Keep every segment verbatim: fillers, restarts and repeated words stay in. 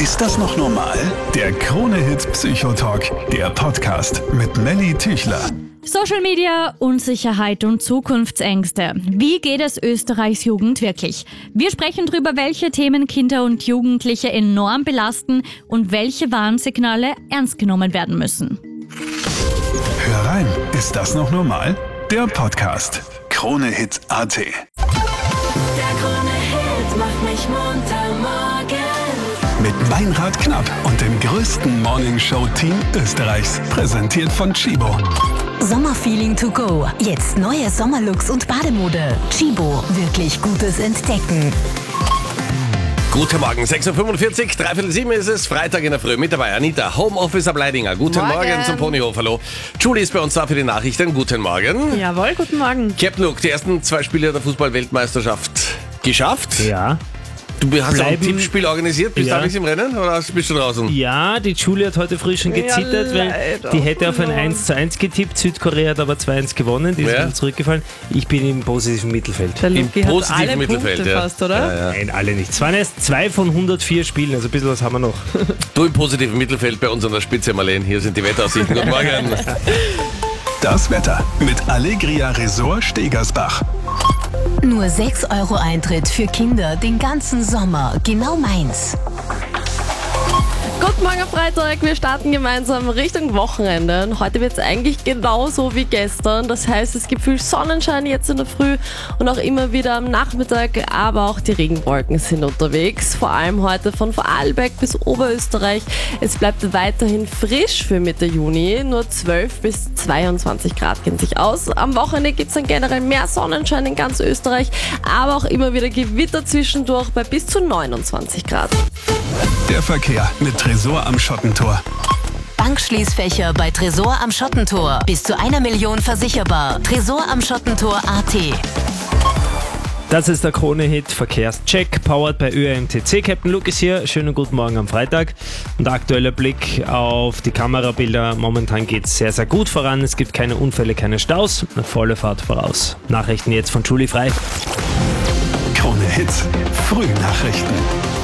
Ist das noch normal? Der Krone-Hit Psychotalk, der Podcast mit Melly Tüchler. Social Media, Unsicherheit und Zukunftsängste. Wie geht es Österreichs Jugend wirklich? Wir sprechen darüber, welche Themen Kinder und Jugendliche enorm belasten und welche Warnsignale ernst genommen werden müssen. Hör rein, ist das noch normal? Der Podcast. Krone-Hit Punkt at. Der Krone-Hit macht mich munter morgen. Mit Meinrad Knapp und dem größten Morningshow-Team Österreichs. Präsentiert von Chibo. Sommerfeeling to go. Jetzt neue Sommerlooks und Bademode. Chibo, wirklich gutes Entdecken. Guten Morgen, sechs Uhr fünfundvierzig, dreiviertel sieben ist es, Freitag in der Früh. Mit dabei Anita, Homeoffice ab Leidinger. Guten Morgen, Morgen zum Ponyhof, hallo. Julie ist bei uns da für die Nachrichten. Guten Morgen. Jawohl, guten Morgen. Captain Luke, die ersten zwei Spiele der Fußball-Weltmeisterschaft geschafft. Ja. Du hast auch ein Bleiben- Tippspiel organisiert. Bist du Ja. eigentlich im Rennen oder bist du draußen? Ja, die Julie hat heute früh schon gezittert, weil leider. die hätte auf ein eins zu eins getippt. Südkorea hat aber zwei eins gewonnen, die ist Ja. wieder zurückgefallen. Ich bin im positiven Mittelfeld. Der Im Luki hat positiven alle Mittelfeld, Punkte ja. fast, oder? Ja, ja. Nein, alle nicht. Es waren erst zwei von hundertvier Spielen, also ein bisschen was haben wir noch. Du im positiven Mittelfeld bei uns an der Spitze, Marlene. Hier sind die Wetteraussichten. Guten Morgen. Das Wetter mit Allegria Resort Stegersbach. Nur sechs Euro Eintritt für Kinder den ganzen Sommer. Genau meins. Guten Morgen am Freitag, wir starten gemeinsam Richtung Wochenende. Und heute wird es eigentlich genauso wie gestern. Das heißt, es gibt viel Sonnenschein jetzt in der Früh und auch immer wieder am Nachmittag, aber auch die Regenwolken sind unterwegs. Vor allem heute von Vorarlberg bis Oberösterreich. Es bleibt weiterhin frisch für Mitte Juni. Nur zwölf bis zweiundzwanzig Grad gehen sich aus. Am Wochenende gibt es dann generell mehr Sonnenschein in ganz Österreich, aber auch immer wieder Gewitter zwischendurch bei bis zu neunundzwanzig Grad. Der Verkehr mit Tresor am Schottentor. Bankschließfächer bei Tresor am Schottentor. Bis zu einer Million versicherbar. Tresor am Schottentor Punkt at. Das ist der Krone-Hit Verkehrscheck, powered bei Ö R M T C. Captain Luke ist hier. Schönen guten Morgen am Freitag. Und aktueller Blick auf die Kamerabilder. Momentan geht es sehr, sehr gut voran. Es gibt keine Unfälle, keine Staus. Eine volle Fahrt voraus. Nachrichten jetzt von Julie Frei. Krone-Hit Frühnachrichten.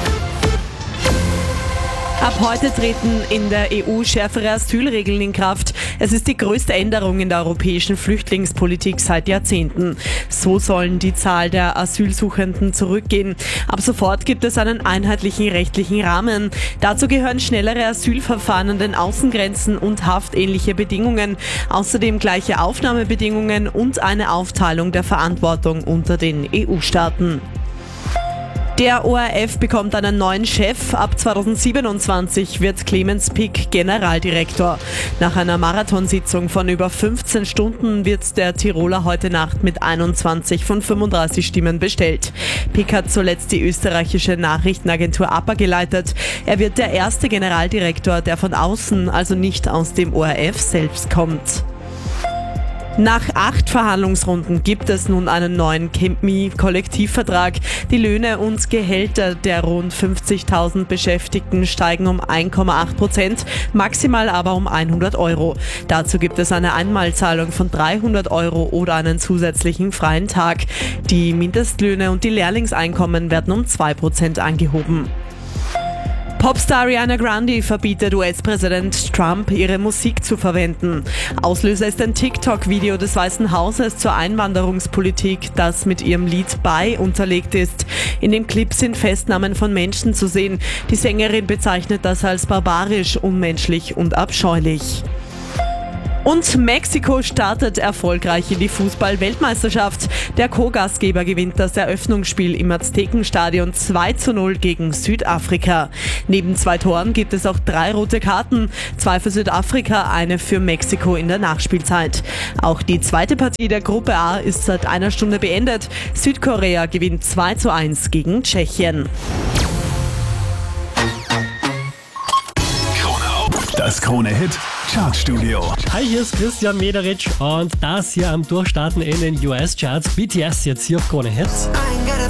Ab heute treten in der E U schärfere Asylregeln in Kraft. Es ist die größte Änderung in der europäischen Flüchtlingspolitik seit Jahrzehnten. So sollen die Zahl der Asylsuchenden zurückgehen. Ab sofort gibt es einen einheitlichen rechtlichen Rahmen. Dazu gehören schnellere Asylverfahren an den Außengrenzen und haftähnliche Bedingungen. Außerdem gleiche Aufnahmebedingungen und eine Aufteilung der Verantwortung unter den E U-Staaten. Der O R F bekommt einen neuen Chef. Ab zweitausendsiebenundzwanzig wird Clemens Pick Generaldirektor. Nach einer Marathonsitzung von über fünfzehn Stunden wird der Tiroler heute Nacht mit einundzwanzig von fünfunddreißig Stimmen bestellt. Pick hat zuletzt die österreichische Nachrichtenagentur A P A geleitet. Er wird der erste Generaldirektor, der von außen, also nicht aus dem O R F selbst kommt. Nach acht Verhandlungsrunden gibt es nun einen neuen Chemie-Kollektivvertrag. Die Löhne und Gehälter der rund fünfzigtausend Beschäftigten steigen um ein Komma acht Prozent, maximal aber um hundert Euro. Dazu gibt es eine Einmalzahlung von dreihundert Euro oder einen zusätzlichen freien Tag. Die Mindestlöhne und die Lehrlingseinkommen werden um zwei Prozent angehoben. Popstar Ariana Grande verbietet U S-Präsident Trump, ihre Musik zu verwenden. Auslöser ist ein TikTok-Video des Weißen Hauses zur Einwanderungspolitik, das mit ihrem Lied Bye unterlegt ist. In dem Clip sind Festnahmen von Menschen zu sehen. Die Sängerin bezeichnet das als barbarisch, unmenschlich und abscheulich. Und Mexiko startet erfolgreich in die Fußball-Weltmeisterschaft. Der Co-Gastgeber gewinnt das Eröffnungsspiel im Aztekenstadion zwei zu null gegen Südafrika. Neben zwei Toren gibt es auch drei rote Karten, zwei für Südafrika, eine für Mexiko in der Nachspielzeit. Auch die zweite Partie der Gruppe A ist seit einer Stunde beendet. Südkorea gewinnt zwei zu eins gegen Tschechien. Das Krone-Hit Chartstudio. Hi, hier ist Christian Mederitsch und das hier am Durchstarten in den U S-Charts. B T S jetzt hier auf Krone Hits.